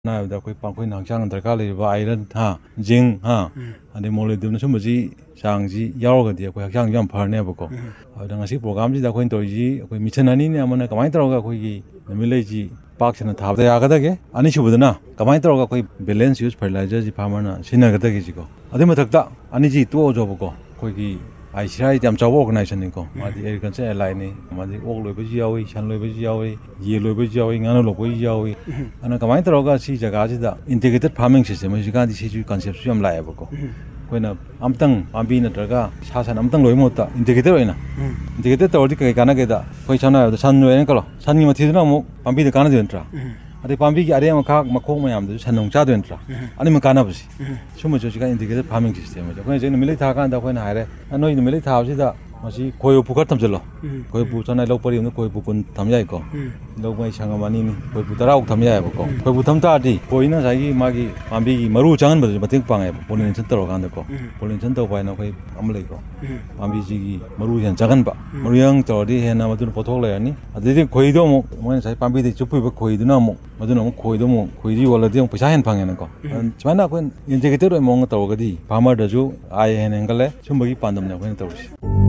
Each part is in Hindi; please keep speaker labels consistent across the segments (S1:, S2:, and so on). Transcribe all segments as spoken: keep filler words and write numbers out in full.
S1: 나이다 कोई पांकोई नांचांग दरकार लेबा आयरन हा जिंक हा अदे मोलिब्डेनम सुमजी चांगजी यावगदि कोई हक्चांग याम फरनेबको अदा ngasi program ji da कोई तोजी कोई मिशन अनि ने अमना कमाई तरोगा कोई नमिलेजी पाक्सना थाबदा यागदगे अनि सुबदना कमाई तरोगा कोई बैलेंस यूज फर्टिलाइजर जी फार्मरना सिनागदगे जिको अदे मथकता अनि जी तो जोबको कोई आईसीआई याम चाव ऑर्गेनाइजेशन निको मादी एग्रीकल्चर एलाइन नि मादी ओक लोइबजी यावी शन लोइबजी यावी ये लोइबजी यावी गानो लोइबजी यावी अना कमाई तरोगा सी जगह जिदा इंटीग्रेटेड फार्मिंग सिस्टम जिका दि सिजु कांसेप्ट याम लायबको कोइना अमतंग पांबी नत्रगा सासन अमतंग लोइ मोता इंटीग्रेटेड ओइना इंटीग्रेटेड तोरदि कै काना गेदा कोइ छना सन लोइन कलो सन नि मथिदना मु पांबी द काना देंत्रा अदे पांबी की अरे मखा मखों मयाम दु सनों चा देंत्रा अनि मकाना बसी सुम जोजिका इंटीग्रेटेड फार्मिंग सिस्टम जो कोइ जेन मिलै था कान दा कोइना हारे नोइ मिलै था सिदा मसी कोइ पुखर थमजलो कोइ पु चनाइ लौ परिम कोइ पु कुन थमयाइ को लौ मै संगमानी नि कोइ पु तराउ थमयाइ बको कोइ पु थमता दि कोइना सागी मागी पांबी की मरु चांगन बजे मतेक पांगे पोलिनेशन तरो कान को पोलिनेशन तो पाइना कोइ अमलै को पांबी जी की मरु हेन चागन बा मरु yang तोरदि हेना मदुन पोथोक लायनि अदि कोइदो मो मोन साइ पांबी दि चुपुइबो कोइदुना मो मदुना मो कोइदो मो कोइदि वलदि पैसा हेन फांगे को चमाना कोइ इंटीग्रेटेड मोंग तोगदि फार्मर दजु आइ हेन एंगले सुमबगी पांदमने कोइ तोरसि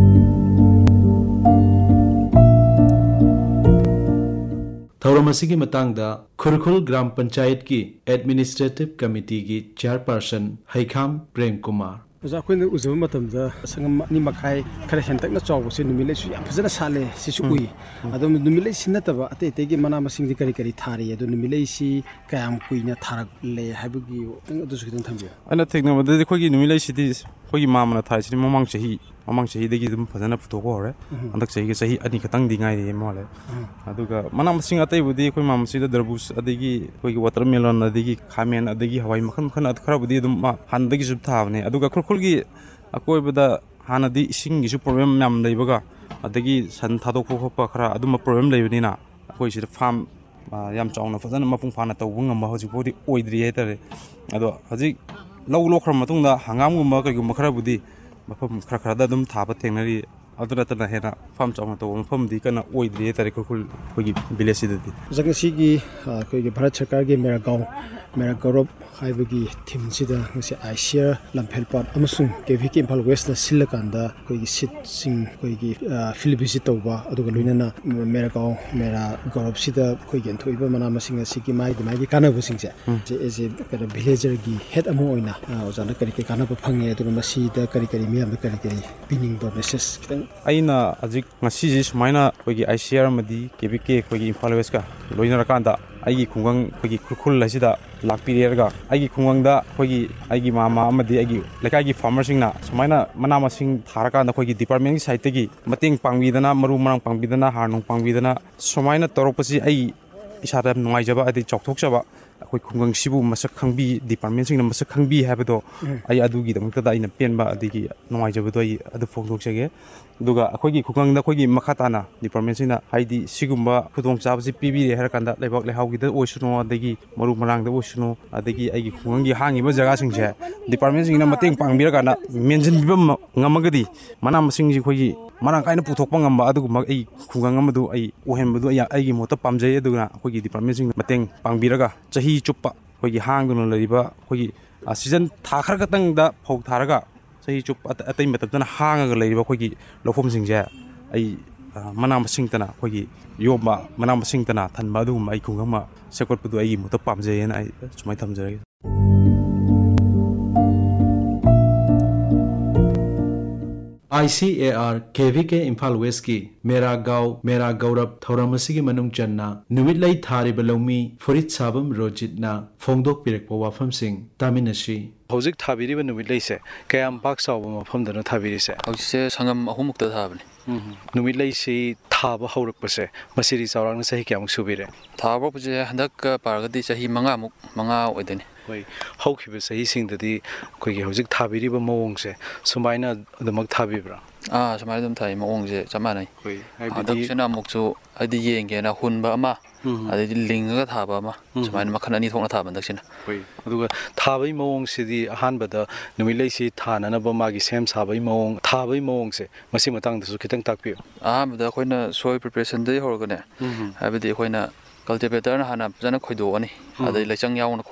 S2: थौरमसिगी मतंगदा खुरखुल ग्राम पंचायत की एडमिनिस्ट्रेटिव कमिटी की चेयरपर्सन हैखाम प्रेम कुमार
S3: ओजा अखोइना उजब मतमदा संगम नि मखाई खरे हेंतकना चावसे नुमिले सु याम फजना साले सिसु उई अदो नुमिले सिनतबा अते अतेगी मना मसिंग दि करी करी थारी अदो नुमिले सि कायम कुइना थारक ले हाबगी अदो सुखिदन थंबिया
S4: अना थेक्नोमदि खोगी नुमिले सिदि खोगी मामना थाइसि ममंग सही ममंग सही दगी दम फजना फुतोको हरे अंदक सही के सही अनि खतंग दिगाइ रे मोले अदुगा मना मसिंग अतै बुदि खोई मामसिदा दरबुस अदगी खोगी वाटरमेलन अदगी खामेन अदगी हवाई मखन मखन अद खराबुदि दम हानदगी जुब थाबने अदुगा खुरखुलगी अकोइबदा हानदि इसिंग गिसु प्रॉब्लम नाम लेबगा अदगी सन थादोको खोपा खरा अदुम प्रॉब्लम लेबनिना अकोइ सिदा फार्म याम चावना फजना मपुंग फाना तौबु ngam हजि बोदि ओइद्रि हेतरे अदो हजि लौ लोखर मतुंगदा हंगामगुम कइगुम खराबुदि मफम खरा खरा दम थाबा थेंगनरि अदरतना हेना फार्म चावना तो मफम दि कना ओइद्रि हेतरे खुरखुल खोगी विलेज सिदि
S3: जगसिगी खोगी भारत सरकार के मेरा गांव मेरा गौरव हाइबगी थीम सिदा ngasi ICR लमफेल part अमसुंग KVK Imphal waste दा सिलकांदा कोई सिट सिंग कोई फील्ड विजिट तौबा अदुगा लुइनाना मेरा गांव मेरा गौरव सिदा कोई गेंथोइबा मना मसिंग सिगी माइ माइ कानाबु सिंगसे जे एज ए कदा विलेजर की हेड अमो ओइना ओजाना करि के कानाबु फंगे अदुगा मसिदा करि करि मियाम करि करि पिनिंग द मेसेज खितंग
S4: आइना अजिक ngasi ji sumaina कोई आईसीआर मदि केवीके कोई इम्फाल वेस्ट का लोइना कांदा आइगी खुंगंग कोई खुरखुल लासिदा लाकपिरेरगा आइगी खुंगंगदा कोई आइगी मामा अमदि आइगी लेकागी फार्मर सिंगना सुमाइना मना मसिंग थारकांदा कोई डिपार्टमेंट की साइड तगी मतेंग पांगबिदना मरु मरंग पांगबिदना हारनुंग पांगबिदना सुमाइना तरोपसि आइ इसादा नुवाइजबा आदि चौथोकजबा अखोइ खुंगंग सिबु मसक खंबी डिपार्टमेंट सिंगना मसक खंबी हाबदो आइ अदुगी दमकदा आइना पेनबा अदिगी नुवाइजबदो आइ अदु फोंदोकसगे दुगा अखोइगी खुंगंगदा अखोइगी मखाताना डिपार्टमेंट सिंगना हाइदि सिगुम्बा खुदोंग चाबसि पिबि हेरकांदा लेबाक लेहाउगिदा ओइसुनो अदगी मरु मरांगदा ओइसुनो अदगी आइगी खुंगंगी हांगिबा जगा सिंगसे department सिंगना मतेंग पांगबिरकाना मेंजनबिबम ngamagadi mana masing ji khogi marang kaina puthokpa ngamba aduguma ai khungang amadu ai ohenbadu ai aigi mota pamjai aduguna khogi department sing mateng pangbiraga chahi chuppa khogi hangduna lariba khogi season thakhar katang da phau tharaga chahi chuppa atai matadana hangaga lariba khogi lofom singje ai mana masing tana khogi yomba mana masing tana thanba aduguma ai khungama sekotpadu ai mota pamjai na ai sumai thamjai
S2: I C A R KVK Imphal waste की मेरा गांव मेरा गौरव थौरमसिगी मनुंग चन्ना नुमितलाई थारिबा लौमी फुरित साबम रोजितना फोंदोक पिरकपा वाफमसिंग तामिनसी
S5: हौजिक थाबिरिबा नुमितलाइसे कयाम पाक सावबा मफमदनो थाबिरिसे
S6: हौजिसे संगम अहुमुक्ता थाबने
S5: नुमितलाइसे थाबा हौरकपसे मसिरि चावरांना सही कयामुक सुबिरे
S6: थाबा पुजे हंदक पारगदि सही मंगा मुक मंगा ओइदने
S5: होय हौखिबा सही सिंगददि खोइगी हौजिक थाबिरिबा मवोंगसे सुमाइना अदमक थाबिब्रा
S6: आ सुमाइना दम थाइ मवोंगसे चमानाइ
S5: होय
S6: हदकसना मुकसु अदि येंगेना हुनबा अमा अदि लिंगगा थाबा अमा सुमाइना मखन अनि थोंना थाबा दक्सिना
S5: होय अदुगा थाबै मवोंगसिदि अहानबदा नुमितलाइसि थाननबा मागी सेम साबै मवोंग थाबै मवोंगसे मसि मतंगदसु खितंग ताकपियो
S6: अहानबदा खोइना सोय प्रिपरेशन दे होरगने हाबदि खोइना ꯀꯜꯇꯤꯚꯦꯇꯔꯅ ꯍꯥꯟꯅ ꯐꯖꯅ ꯈꯣꯏꯗꯣꯛꯑꯅꯤ ꯑꯗꯩ ꯂꯩꯆꯪ ꯌꯥꯎꯅ